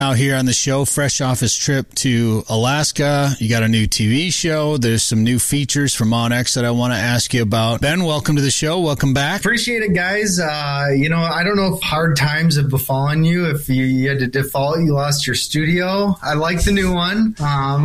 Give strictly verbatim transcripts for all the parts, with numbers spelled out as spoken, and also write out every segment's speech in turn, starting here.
Out here on the show, fresh off his trip to Alaska. You got a new T V show. There's some new features from onX that I want to ask you about. Ben, welcome to the show. Welcome back. Appreciate it, guys. Uh, you know, I don't know if hard times have befallen you. If you, you had to default, you lost your studio. I like the new one. Um.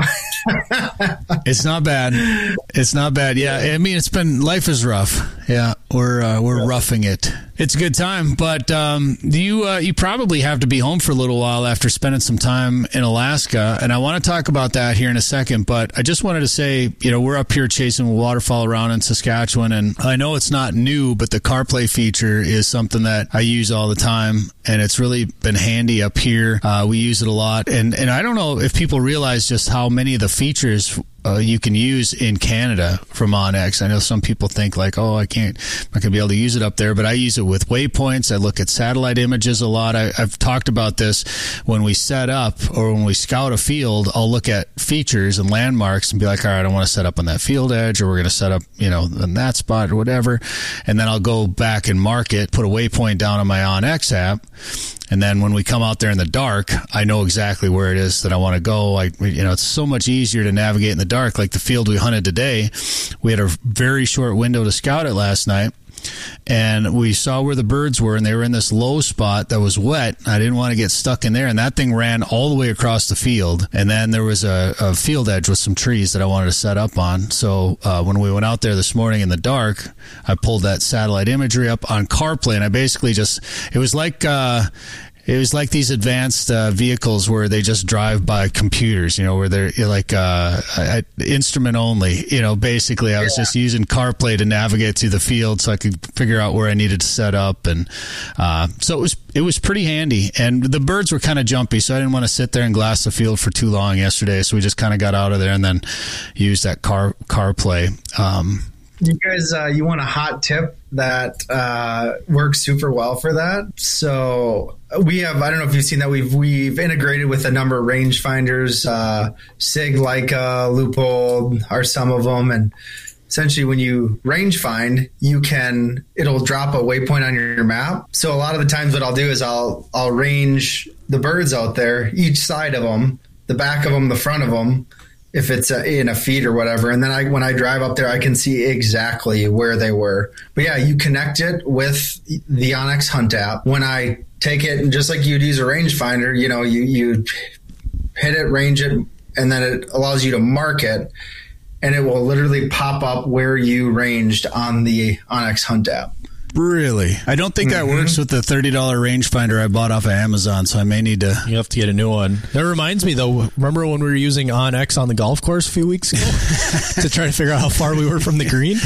It's not bad. It's not bad. Yeah, I mean, it's been, life is rough. Yeah, we're uh, we're yeah. roughing it. It's a good time, but um, you uh, you probably have to be home for a little while after spending some time in Alaska, and I want to talk about that here in a second, but I just wanted to say, you know, we're up here chasing waterfowl around in Saskatchewan, and I know it's not new, but the CarPlay feature is something that I use all the time, and it's really been handy up here. Uh, we use it a lot, and, and I don't know if people realize just how many of the features Uh, you can use in Canada from onX. I know some people think like, oh, I can't, I'm not going to be able to use it up there, but I use it with waypoints. I look at satellite images a lot. I, I've talked about this when we set up or when we scout a field. I'll look at features and landmarks and be like, all right, I want to set up on that field edge, or we're going to set up, you know, in that spot or whatever. And then I'll go back and mark it, put a waypoint down on my onX app. And then when we come out there in the dark, I know exactly where it is that I want to go. I, you know, it's so much easier to navigate in the dark. Like the field we hunted today, we had a very short window to scout it last night, and we saw where the birds were, and they were in this low spot that was wet. I didn't want to get stuck in there, and that thing ran all the way across the field. And then there was a, a field edge with some trees that I wanted to set up on. So uh, when we went out there this morning in the dark, I pulled that satellite imagery up on CarPlay, and I basically just, it was like, uh, It was like these advanced uh, vehicles where they just drive by computers, you know, where they're like uh, I, instrument only. You know, basically, I was yeah. just using CarPlay to navigate through the field so I could figure out where I needed to set up, and uh, so it was it was pretty handy. And the birds were kind of jumpy, so I didn't want to sit there and glass the field for too long yesterday. So we just kind of got out of there and then used that car CarPlay. Um, You guys, uh, you want a hot tip that uh, works super well for that? So we have, I don't know if you've seen that, we've we've integrated with a number of rangefinders. Uh, SIG, Leica, Leupold are some of them. And essentially when you range find, you can, it'll drop a waypoint on your map. So a lot of the times what I'll do is I'll I'll range the birds out there, each side of them, the back of them, the front of them, if it's a, in a feed or whatever. And then I, when I drive up there, I can see exactly where they were. But yeah, you connect it with the onX Hunt app. When I take it, and just like you'd use a rangefinder, you know, you, you hit it, range it, and then it allows you to mark it, and it will literally pop up where you ranged on the onX Hunt app. Really? I don't think that mm-hmm. works with the thirty dollars rangefinder I bought off of Amazon, so I may need to... You have to get a new one. That reminds me, though, remember when we were using onX on the golf course a few weeks ago to try to figure out how far we were from the green?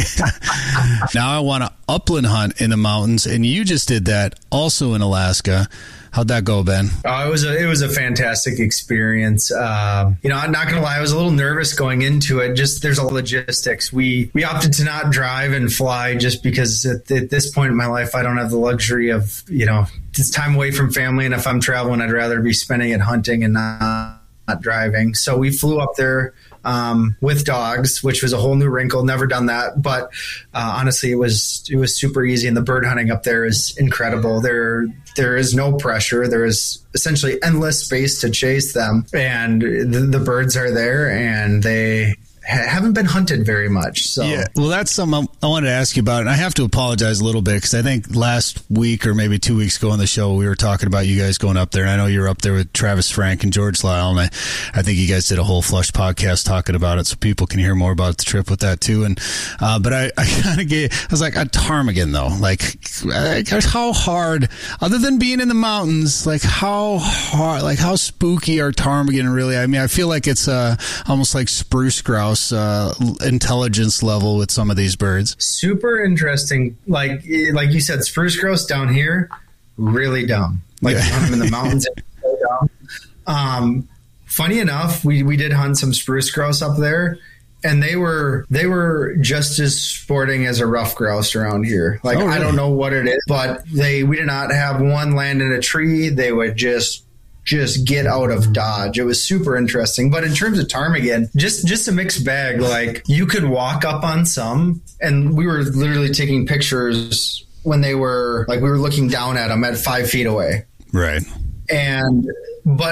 Yeah. Now I want to upland hunt in the mountains, and you just did that also in Alaska. How'd that go, Ben? Oh, it was a it was a fantastic experience. Um, you know, I'm not gonna lie, I was a little nervous going into it. Just there's a logistics. We we opted to not drive and fly just because at, at this point in my life, I don't have the luxury of, you know, it's time away from family. And if I'm traveling, I'd rather be spending it hunting and not, not driving. So we flew up there um, with dogs, which was a whole new wrinkle. Never done that, but uh, honestly, it was it was super easy. And the bird hunting up there is incredible. There. There is no pressure. There is essentially endless space to chase them. And the, the birds are there, and they ha- haven't been hunted very much. So yeah, well, that's something I wanted to ask you about. And I have to apologize a little bit because I think last week or maybe two weeks ago on the show, we were talking about you guys going up there. And I know you were up there with Travis Frank and George Lyle. And I, I think you guys did a whole Flush podcast talking about it so people can hear more about the trip with that too. And uh, But I, I kind of gave, I was like, a ptarmigan though. Like, how hard, other than being in the mountains, like how hard, like how spooky are ptarmigan really? I mean, I feel like it's uh, almost like spruce grouse uh, intelligence level with some of these birds. Super interesting. Like, like you said, spruce grouse down here, really dumb. Like, yeah. Hunt them in the mountains, so dumb. Um, funny enough, we, we did hunt some spruce grouse up there, and they were they were just as sporting as a rough grouse around here. Like, oh, really? I don't know what it is, but they we did not have one land in a tree. They would just just get out of Dodge. It was super interesting. But in terms of ptarmigan, just just a mixed bag. Like, you could walk up on some, and we were literally taking pictures when they were, like, we were looking down at them at five feet away. Right. And but